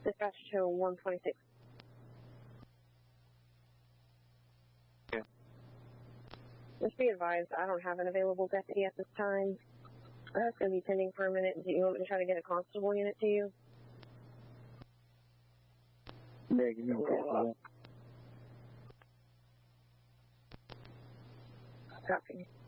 Dispatch to 126. Yeah. Just be advised, I don't have an available deputy at this time. That's going to be pending for a minute. Do you want me to try to get a constable unit to you? Yeah, give me a call. Copy.